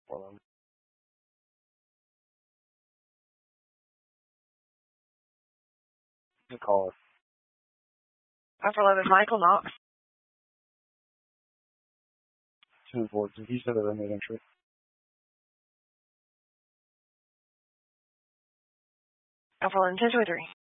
Hold on. Just call us. Alpha 11, Michael Knox. 2-4. He said that I made entry. Alpha 11, 1023.